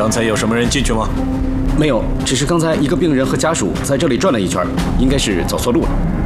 刚才有什么人进去吗？ 没有，只是刚才一个病人和家属在这里转了一圈，应该是走错路了。